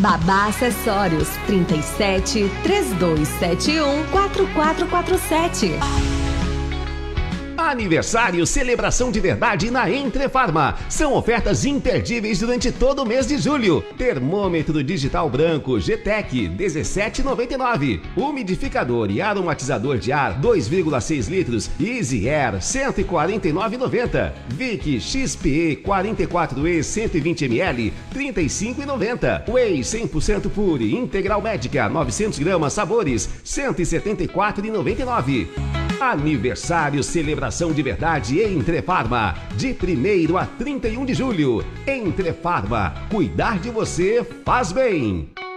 Babá Acessórios 37 3271 4447. Aniversário, celebração de verdade na Entrefarma. São ofertas imperdíveis durante todo o mês de julho. Termômetro digital branco GTEC 17,99. Umidificador e aromatizador de ar 2,6 litros Easy Air 149,90. Vic XPE 44E 120 ml 35,90. Whey 100% pure integral médica 900 gramas sabores 174,99. Aniversário, celebração de verdade Entrefarma, de 1º a 31 de julho. Entrefarma, cuidar de você faz bem.